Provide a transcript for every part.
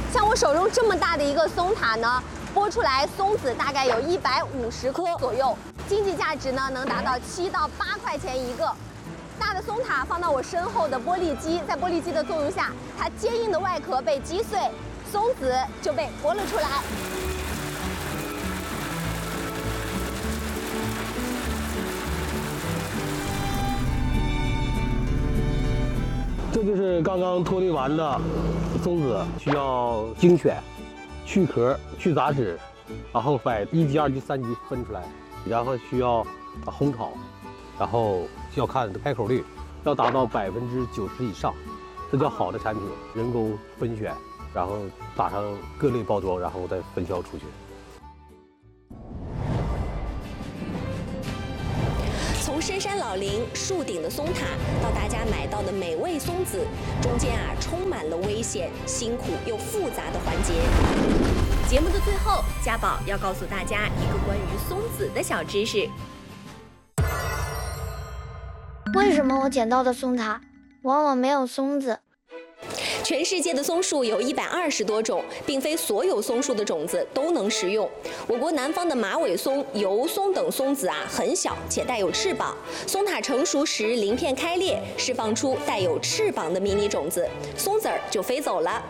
像我手中这么大的一个松塔呢，剥出来松子大概有150颗左右，经济价值呢能达到7到8块钱一个。大的松塔放到我身后的玻璃机，在玻璃机的作用下，它坚硬的外壳被击碎，松子就被剥了出来。 这就是刚刚脱离完的松子，需要精选、去壳、去杂质，然后把1级、2级、3级分出来，然后需要烘烤，然后需要看开口率，要达到90%以上，这叫好的产品。人工分选，然后打上各类包装，然后再分销出去。 从深山老林、树顶的松塔到大家买到的美味松子，中间充满了危险、辛苦又复杂的环节。节目的最后，家宝要告诉大家一个关于松子的小知识。 为什么我捡到的松塔往往没有松子？ 全世界的松树有120多种，并非所有松树的种子都能食用。我国南方的马尾松、油松等松子很小且带有翅膀，松塔成熟时鳞片开裂，释放出带有翅膀的迷你种子，松子儿就飞走了。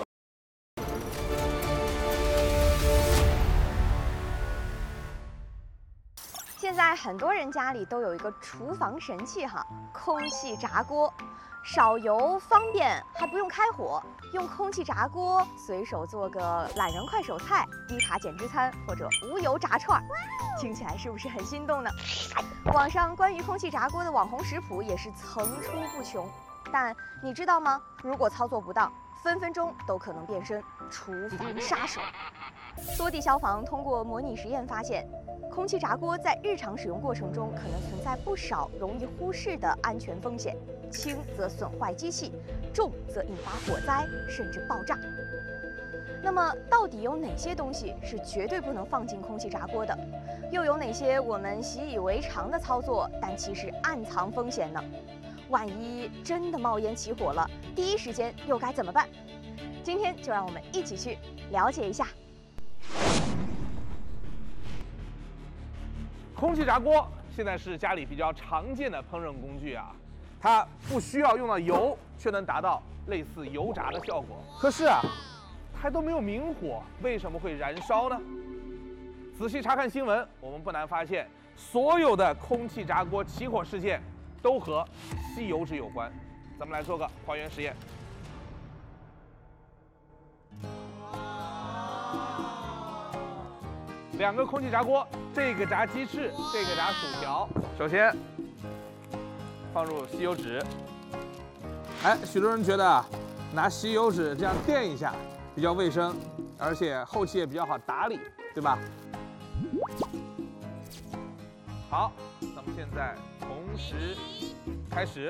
现在很多人家里都有一个厨房神器哈，空气炸锅。少油方便，还不用开火，用空气炸锅随手做个懒人快手菜、低卡减脂餐或者无油炸串，听起来是不是很心动呢？网上关于空气炸锅的网红食谱也是层出不穷，但你知道吗？如果操作不当，分分钟都可能变身厨房杀手。多地消防通过模拟实验发现，空气炸锅在日常使用过程中可能存在不少容易忽视的安全风险，轻则损坏机器，重则引发火灾甚至爆炸。那么，到底有哪些东西是绝对不能放进空气炸锅的？又有哪些我们习以为常的操作，但其实暗藏风险呢？万一真的冒烟起火了，第一时间又该怎么办？今天就让我们一起去了解一下。 空气炸锅现在是家里比较常见的烹饪工具啊，它不需要用到油，却能达到类似油炸的效果。可是它都没有明火，为什么会燃烧呢？仔细查看新闻，我们不难发现，所有的空气炸锅起火事件都和吸油脂有关。咱们来做个还原实验。2个空气炸锅，这个炸鸡翅，这个炸薯条。首先放入吸油纸。许多人觉得拿吸油纸这样垫一下比较卫生，而且后期也比较好打理，对吧？好，那么现在同时开始。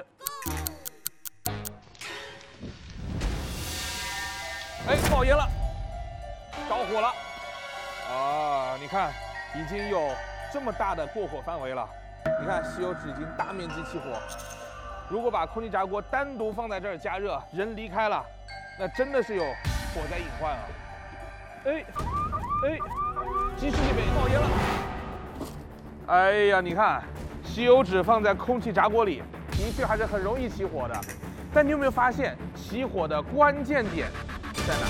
冒烟了，着火了。你看，已经有这么大的过火范围了。你看，吸油纸已经大面积起火。如果把空气炸锅单独放在这儿加热，人离开了，那真的是有火灾隐患啊！鸡翅这边也冒烟了。哎呀，你看，吸油纸放在空气炸锅里，的确还是很容易起火的。但你有没有发现，起火的关键点在哪？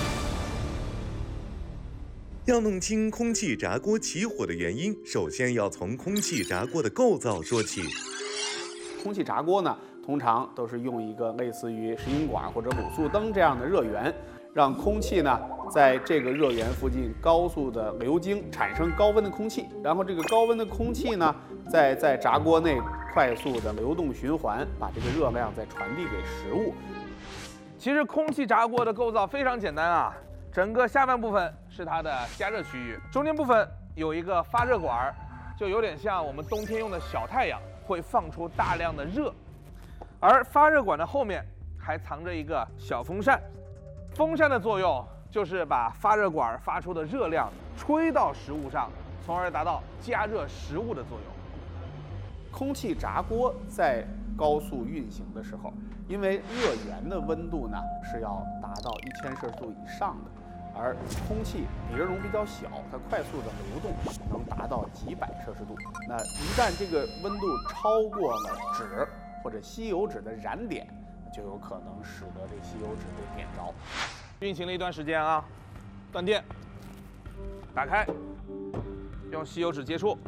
要弄清空气炸锅起火的原因，首先要从空气炸锅的构造说起。 空气炸锅呢，通常都是用一个类似于石英管或者卤素灯这样的热源，让空气呢在这个热源附近高速的流经，产生高温的空气，然后这个高温的空气呢，再在炸锅内快速的流动循环，把这个热量再传递给食物。 其实空气炸锅的构造非常简单啊。整个下半部分是它的加热区域，中间部分有一个发热管，就有点像我们冬天用的小太阳，会放出大量的热。而发热管的后面还藏着一个小风扇，风扇的作用就是把发热管发出的热量吹到食物上，从而达到加热食物的作用。 空气炸锅在高速运行的时候，因为热源的温度呢是要达到1000摄氏度以上的， 而空气比热容比较小，它快速的流动，能达到几百摄氏度。那一旦这个温度超过了酯或者吸油酯的燃点，就有可能使得这吸油酯被点着。 运行了一段时间啊，断电，打开，用吸油纸接触。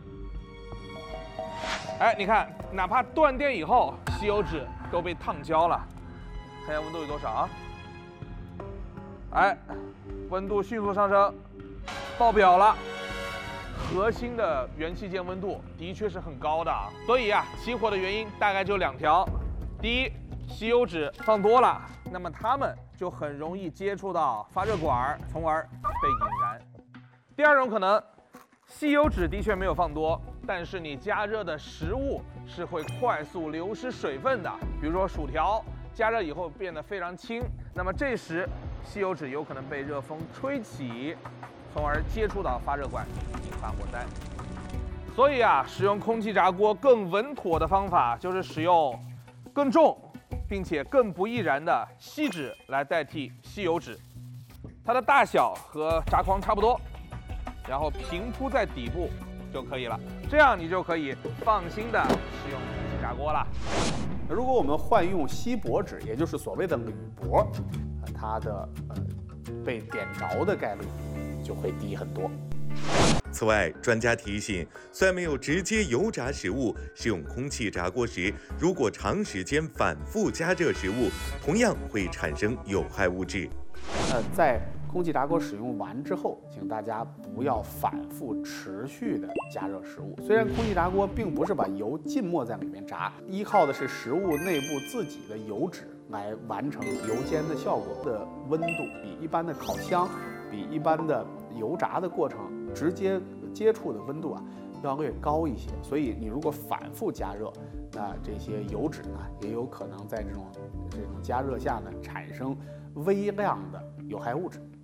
哎，你看，哪怕断电以后，吸油纸都被烫焦了。看一下温度有多少啊？哎，温度迅速上升，爆表了。核心的元器件温度的确是很高的，所以啊，起火的原因大概就2条。第一，吸油纸放多了，那么它们就很容易接触到发热管，从而被引燃。第二种可能，吸油纸的确没有放多，但是你加热的食物是会快速流失水分的，比如说薯条，加热以后变得非常轻，那么这时吸油纸有可能被热风吹起，从而接触到发热管，引发火灾。所以啊，使用空气炸锅更稳妥的方法就是使用更重并且更不易燃的锡纸来代替吸油纸，它的大小和炸筐差不多，然后平铺在底部就可以了。这样你就可以放心的使用空气炸锅了。 如果我们换用锡箔纸，也就是所谓的铝箔，它的被点着的概率就会低很多。 此外，专家提醒，虽然没有直接油炸食物，使用空气炸锅时，如果长时间反复加热食物，同样会产生有害物质。 在空气炸锅使用完之后，请大家不要反复持续的加热食物。虽然空气炸锅并不是把油浸没在里面炸，依靠的是食物内部自己的油脂来完成油煎的效果，的温度比一般的烤箱、比一般的油炸的过程直接接触的温度啊要略高一些。所以你如果反复加热，那这些油脂呢也有可能在这种加热下呢产生微量的有害物质。